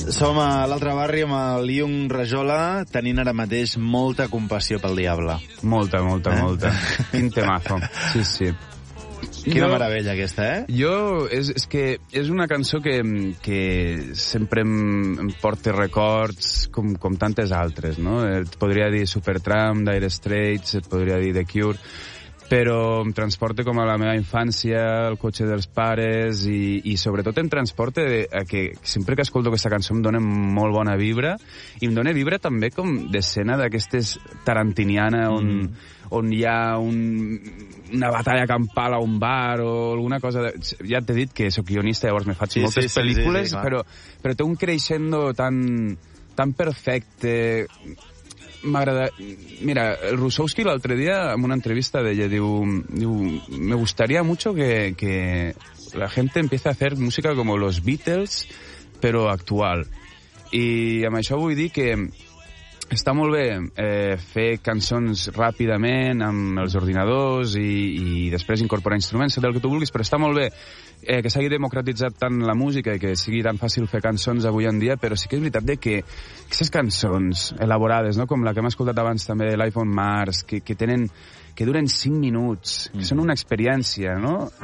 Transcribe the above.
Som a l'altre barri amb el Yung Rajola, tenint ara mateix molta compassió pel diable. Molta. Quin temazo. Sí. Quina meravella aquesta, És que és una cançó que sempre em porta records com tantes altres, no? Et podria dir Supertramp, Dire Straits, et podria dir The Cure, però em transporta com a la meva infància, el cotxe dels pares, i sobretot em transporta a que sempre que escolto aquesta cançó em dona molt bona vibra, i em dona vibra també com d'escena d'aquestes tarantiniana on hi ha una batalla campal a un bar o alguna cosa... Ja t'he dit que sóc guionista, llavors me faig moltes pel·lícules, però té un crescendo tan perfecte... M'agrada... Mira, el Rusowski l'altre dia, en una entrevista d'ella, diu me gustaría mucho que la gente empiece a hacer música como los Beatles, però actual. I amb això vull dir que està molt bé fer cançons ràpidament amb els ordinadors i després incorporar instruments, del que tu vulguis, però està molt bé que s'hagi democratitzat tant la música i que sigui tan fàcil fer cançons avui en dia, però sí que és veritat que aquestes cançons elaborades, no? Com la que hem escoltat abans també de Life on Mars, que duren 5 minuts, que són una experiència, no?